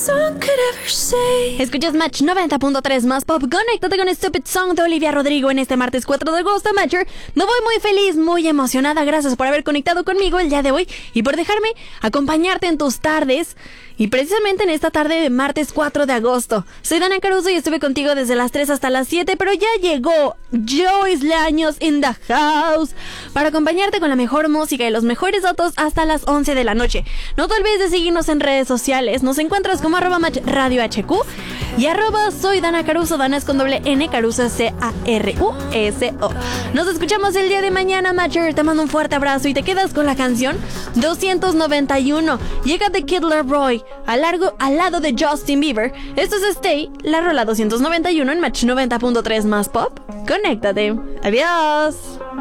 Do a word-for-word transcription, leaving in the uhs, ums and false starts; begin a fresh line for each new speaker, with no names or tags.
song could ever say. Escuchas Match noventa punto tres más pop. Conéctate con Stupid Song de Olivia Rodrigo en este martes cuatro de agosto, Matcher. Me voy muy feliz, muy emocionada. Gracias por haber conectado conmigo el día de hoy y por dejarme acompañarte en tus tardes. Y precisamente en esta tarde de martes cuatro de agosto. Soy Dana Caruso y estuve contigo desde las tres hasta las siete, pero ya llegó Joyce Laños in the house para acompañarte con la mejor música y los mejores datos hasta las once de la noche. No te olvides de seguirnos en redes sociales. Nos encuentras como arroba match radio H Q y arroba soy Dana Caruso. Dana es con doble N, Caruso C A R U S O. Nos escuchamos el día de mañana, Matcher. Te mando un fuerte abrazo y te quedas con la canción doscientos noventa y uno. Llega de Kid Laroi al, largo, al lado de Justin Bieber. Esto es Stay, la rola doscientos noventa y uno en Match noventa punto tres más pop. Conéctate. Adiós.